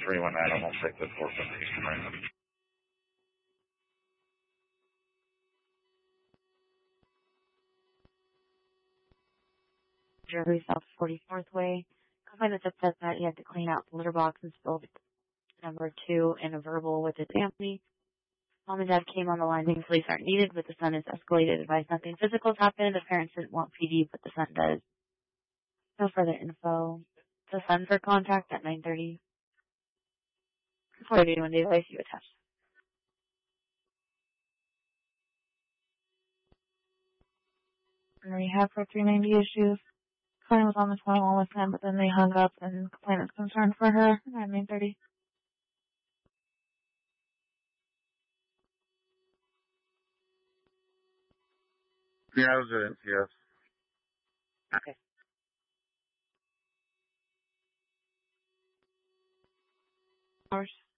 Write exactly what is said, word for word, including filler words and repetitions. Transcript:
three one nine, almost take the four fifty Eastern right. Jerry South forty-fourth Way. Complainant that said that he had to clean out the litter box and spilled number two in a verbal with his family. Mom and dad came on the line saying police aren't needed, but the son is escalated, advised nothing physical has happened. The parents didn't want P D, but the son does. No further info. The son for contact at nine thirty. Before anyone days, I C U attached. And rehab for three ninety issues. Client was on the phone with him, but then they hung up and complainant's concerned for her at nine thirty. Yeah, I was in, yes. Okay. Hours.